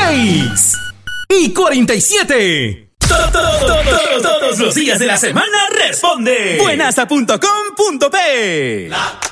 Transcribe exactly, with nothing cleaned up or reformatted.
seis y cuarenta y siete. Todos los días de la semana responde buenasa punto com punto pe.